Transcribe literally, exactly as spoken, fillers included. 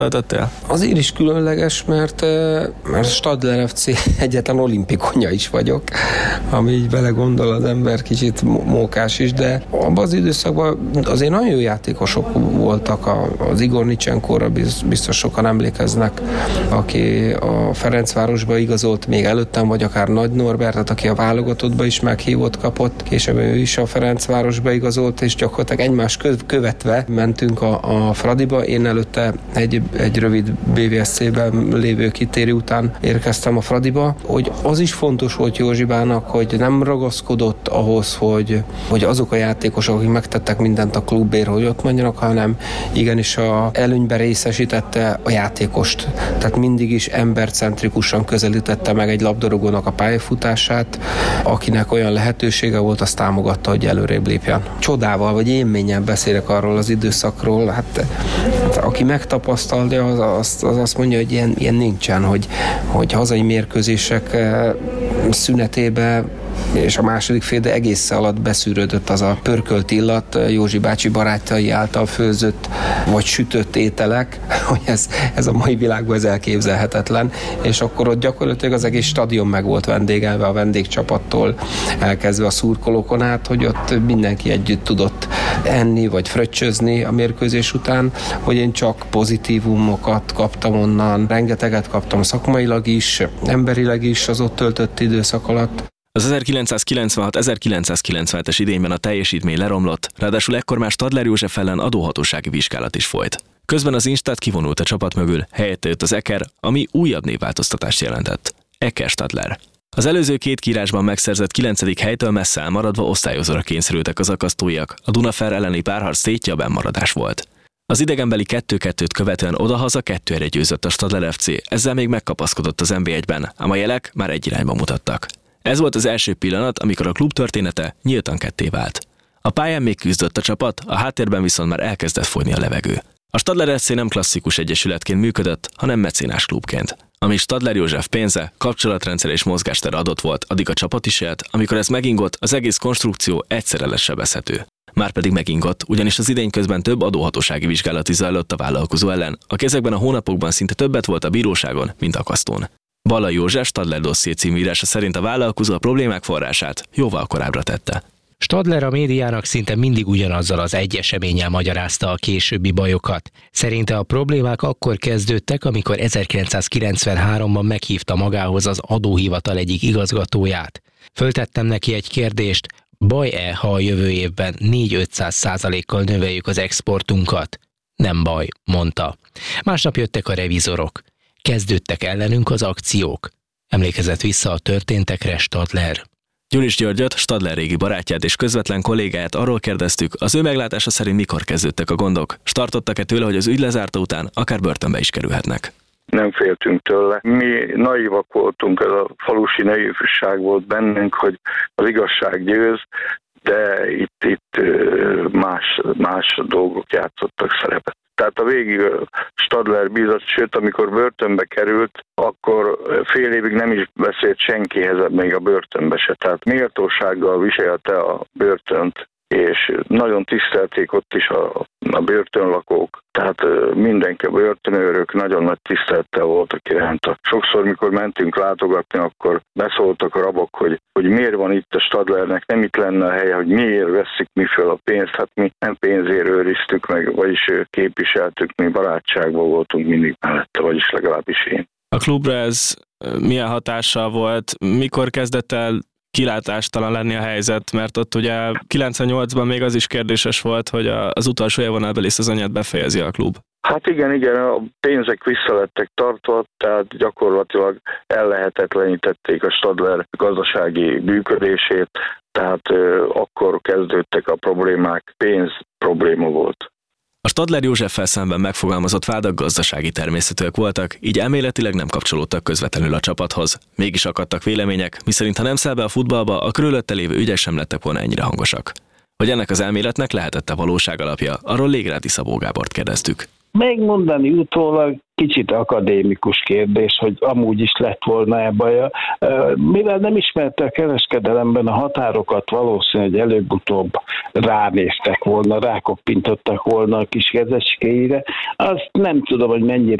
töltöttél? Azért is különleges, mert, mert Stadler ef cé egyetlen olimpikonja is vagyok, ami így belegondol az ember, kicsit mókás is, de abban az időszakban azért nagyon jó játékosok voltak. Az Igor Nicsenkóra biztos sokan emlékeznek, aki a Ferencvárosba igazolt még előttem, vagy akár Nagy Norbertet, aki a válogatottba is meghívott kapott, később ő is a Ferencvárosba igazolt, és gyakorlatilag egymást követve mentünk a, a Fradiba. Én előtte egy, egy rövid bé vé es cé-ben lévő kitérő után érkeztem a Fradiba, hogy az is fontos volt Józsibának, hogy nem ragaszkodott ahhoz, hogy, hogy azok a játékosok, akik megtettek mindent a klubért, hogy ott mondjanak, hanem igenis a előnyben részesítette a játékost. Tehát mindig is embercentrikusan közelítette meg egy labdarúgónak a pályafutását, akinek olyan lehetősége volt, azt támogatta, hogy előrébb lépjen. Csodával vagy élménnyel beszélek arról az időszakról, hát, hát aki megtapasztalja, az, az, az azt mondja, hogy ilyen, ilyen nincsen, hogy, hogy hazai mérkőzések szünetében és a második fél egész alatt beszűrődött az a pörkölt illat, Józsi bácsi barátjai által főzött vagy sütött ételek, hogy ez, ez a mai világban ez elképzelhetetlen, és akkor ott gyakorlatilag az egész stadion meg volt vendégelve a vendégcsapattól elkezdve a szurkolókon át, hogy ott mindenki együtt tudott enni vagy fröccsözni a mérkőzés után, hogy én csak pozitívumokat kaptam onnan, rengeteget kaptam szakmailag is, emberileg is az ott töltött időszak alatt. Az ezerkilencszázkilencvenhat-ezerkilencszázkilencvenhetes idényben a teljesítmény leromlott, ráadásul ekkor már Stadler József ellen adóhatósági vizsgálat is folyt. Közben az Instad kivonult a csapat mögül, helyette jött az Eker, ami újabb névváltoztatást jelentett. Eker Stadler. Az előző két kiírásban megszerzett kilencedik helytől messze elmaradva osztályozóra kényszerültek az akasztóiak, a Dunafer elleni párharc tétje a bennmaradás volt. Az idegenbeli kettő-kettőt követően odahaza kettő egyre győzött a Stadler ef cé, ezzel még megkapaszkodott az en bé egyben, ám a jelek már egy irányba mutattak. Ez volt az első pillanat, amikor a klub története nyíltan ketté vált. A pályán még küzdött a csapat, a háttérben viszont már elkezdett folyni a levegő. A Stadler ef cé nem klasszikus egyesületként működött, hanem mecénás klubként. Ami Stadler József pénze, kapcsolatrendszer és mozgástere adott volt, addig a csapat is élt, amikor ez megingott, az egész konstrukció egyszerre lesz sebezhető. Márpedig megingott, ugyanis az idény közben több adóhatósági vizsgálat is zajlott a vállalkozó ellen, aki ezekben a hónapokban szinte többet volt a bíróságon, mint akasztón. Balla József Stadler dosszié című írása szerint a vállalkozó a problémák forrását jóval korábbra tette. Stadler a médiának szinte mindig ugyanazzal az egy eseménnyel magyarázta a későbbi bajokat. Szerinte a problémák akkor kezdődtek, amikor ezerkilencszázkilencvenháromban meghívta magához az adóhivatal egyik igazgatóját. Föltettem neki egy kérdést, baj-e, ha a jövő évben négy-ötszáz százalékkal növeljük az exportunkat? Nem baj, mondta. Másnap jöttek a revizorok. Kezdődtek ellenünk az akciók. Emlékezett vissza a történtekre Stadler. Gyuris Györgyöt, Stadler régi barátját és közvetlen kollégáját arról kérdeztük, az ő meglátása szerint mikor kezdődtek a gondok, s tartottak-e tőle, hogy az ügy lezárta után akár börtönbe is kerülhetnek. Nem féltünk tőle. Mi naívak voltunk, ez a falusi naivság volt bennünk, hogy az igazság győz, de itt, itt más, más dolgok játszottak szerepet. Tehát a végig Stadler bízott, sőt, amikor börtönbe került, akkor fél évig nem is beszélt senkihez, még a börtönbe se. Tehát méltósággal viselte a börtönt, és nagyon tisztelték ott is a, a börtönlakók. Tehát mindenki, a börtönőrök nagyon nagy tisztelettel voltak iránta. Sokszor, mikor mentünk látogatni, akkor beszóltak a rabok, hogy, hogy miért van itt a Stadlernek, nem itt lenne a helye, hogy miért veszik mi föl a pénzt. Hát mi nem pénzért őriztük meg, vagyis képviseltük, mi barátságban voltunk mindig mellette, vagyis legalábbis én. A klubra ez milyen hatással volt? Mikor kezdett el kilátástalan lenni a helyzet, mert ott ugye kilencvennyolcban még az is kérdéses volt, hogy az utolsó élvonalbeli szezonját befejezi a klub. Hát igen, igen, a pénzek vissza lettek tartva, tehát gyakorlatilag ellehetetlenítették a Stadler gazdasági működését, tehát euh, akkor kezdődtek a problémák, pénz probléma volt. A Stadler Józseffel szemben megfogalmazott vádak gazdasági természetűek voltak, így elméletileg nem kapcsolódtak közvetlenül a csapathoz. Mégis akadtak vélemények, miszerint ha nem száll be a futballba, a körülötte lévő ügyek sem lettek volna ennyire hangosak. Hogy ennek az elméletnek lehetett a valóság alapja, arról Légrádi Szabó Gábort kérdeztük. Megmondani utólag kicsit akadémikus kérdés, hogy amúgy is lett volna-e baja. Mivel nem ismerte a kereskedelemben a határokat, valószínű, hogy előbb-utóbb ránéztek volna, rákoppintottak volna a kis kezecskéire. Azt nem tudom, hogy mennyire